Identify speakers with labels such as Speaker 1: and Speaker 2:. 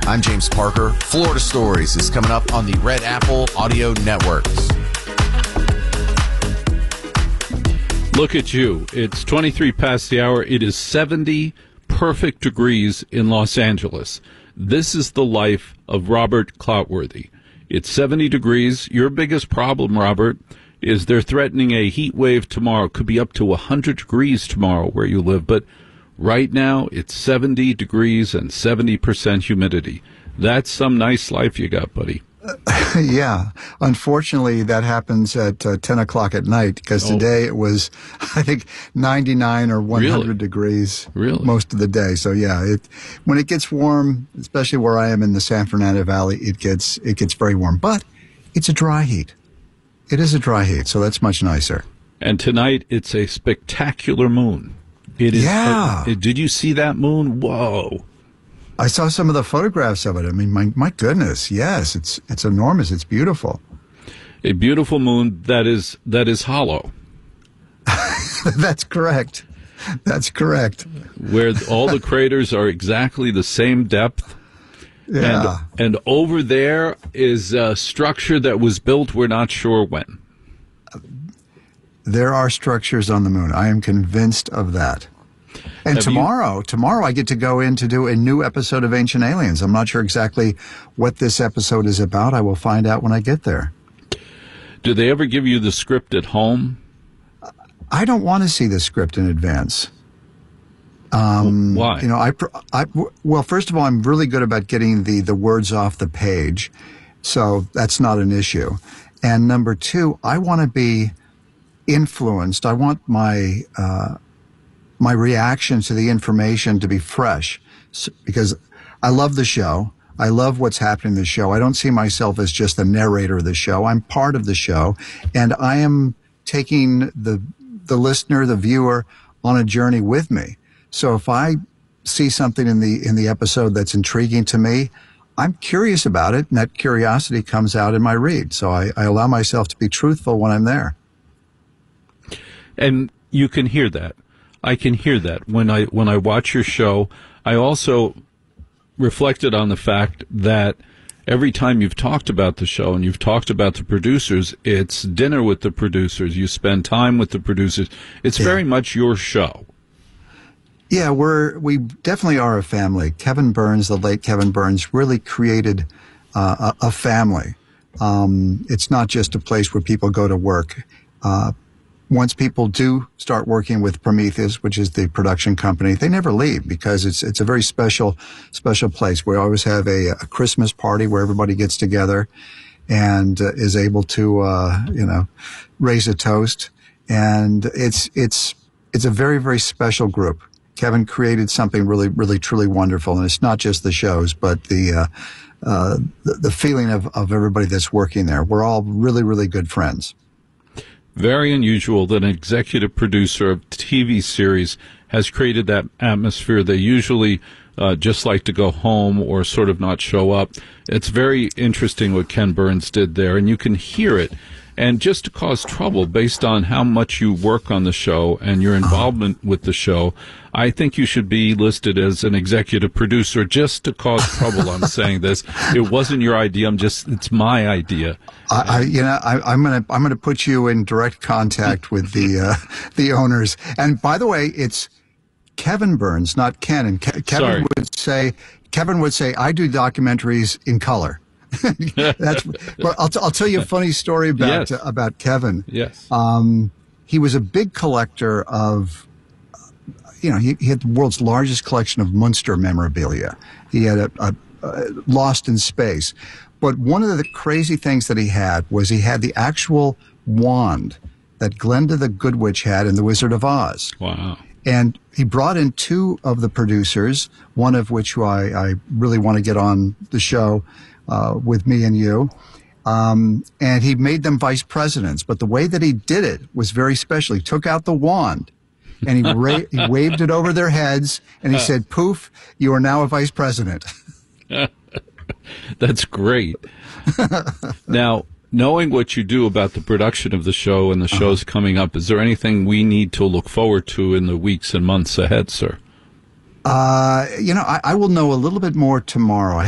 Speaker 1: I'm James Parker. Florida Stories is coming up on the Red Apple Audio Networks.
Speaker 2: Look at you. It's 23 past the hour. It is 70 perfect degrees in Los Angeles. This is the life of Robert Cloutworthy. It's 70 degrees. Your biggest problem, Robert, is they're threatening a heat wave tomorrow. It could be up to 100 degrees tomorrow where you live. But right now, it's 70 degrees and 70% humidity. That's some nice life you got, buddy.
Speaker 3: Yeah. Unfortunately, that happens at 10 o'clock at night because today it was, I think, 99 or 100 degrees most of the day. So, yeah, when it gets warm, especially where I am in the San Fernando Valley, it gets very warm. But it's a dry heat. It is a dry heat, so that's much nicer.
Speaker 2: And tonight, it's a spectacular moon. It is.
Speaker 3: Yeah.
Speaker 2: Did you see that moon? Whoa.
Speaker 3: I saw some of the photographs of it. I mean, my goodness, yes, it's enormous. It's beautiful.
Speaker 2: A beautiful moon that is hollow.
Speaker 3: That's correct. That's correct.
Speaker 2: Where all the craters are exactly the same depth.
Speaker 3: Yeah.
Speaker 2: And over there is a structure that was built, we're not sure when.
Speaker 3: There are structures on the moon. I am convinced of that. And tomorrow I get to go in to do a new episode of Ancient Aliens. I'm not sure exactly what this episode is about. I will find out when I get there.
Speaker 2: Do they ever give you the script at home?
Speaker 3: I don't want to see the script in advance.
Speaker 2: Why?
Speaker 3: You know, well, first of all, I'm really good about getting the words off the page, so that's not an issue. And number two, I want to be influenced. I want my reaction to the information to be fresh, because I love the show. I love what's happening in the show. I don't see myself as just the narrator of the show. I'm part of the show, and I am taking the listener, the viewer, on a journey with me. So if I see something in the episode that's intriguing to me, I'm curious about it, and that curiosity comes out in my read. So I allow myself to be truthful when I'm there.
Speaker 2: And you can hear that. I can hear that when I watch your show. I also reflected on the fact that every time you've talked about the show and you've talked about the producers, it's dinner with the producers. You spend time with the producers. It's very much your show.
Speaker 3: Yeah, we definitely are a family. Kevin Burns, the late Kevin Burns, really created a family. It's not just a place where people go to work. Once people do start working with Prometheus, which is the production company, they never leave because it's a very special place. We always have a Christmas party where everybody gets together and is able to raise a toast. And it's a very, very special group. Kevin created something really, really, truly wonderful, and it's not just the shows, but the feeling of everybody that's working there. We're all really, really good friends.
Speaker 2: Very unusual that an executive producer of TV series has created that atmosphere. They usually just like to go home or sort of not show up. It's very interesting what Ken Burns did there, and you can hear it. And just to cause trouble based on how much you work on the show and your involvement with the show, I think you should be listed as an executive producer just to cause trouble. I'm saying this. It wasn't your idea. It's my idea.
Speaker 3: I'm gonna put you in direct contact with the owners. And by the way, it's Kevin Burns, not Ken. And Kevin would say, I do documentaries in color. Well, I'll tell you a funny story about Kevin.
Speaker 2: Yes.
Speaker 3: He was a big collector of, he had the world's largest collection of Munster memorabilia. He had a Lost in Space. But one of the crazy things that he had was he had the actual wand that Glenda the Good Witch had in The Wizard of Oz.
Speaker 2: Wow.
Speaker 3: And he brought in two of the producers, one of which I really want to get on the show with me and you. And he made them vice presidents. But the way that he did it was very special. He took out the wand and he waved it over their heads and he said, poof, you are now a vice president.
Speaker 2: That's great. Now, knowing what you do about the production of the show and the shows coming up, is there anything we need to look forward to in the weeks and months ahead, sir?
Speaker 3: I will know a little bit more tomorrow.